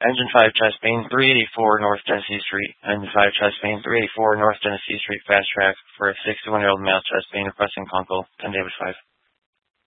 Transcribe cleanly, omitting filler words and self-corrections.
Engine 5 chest Main 384 North Tennessee Street. Engine 5 chest Main 384 North Tennessee Street, fast track for a 61-year-old male chest pain requesting consult. 10 David 5.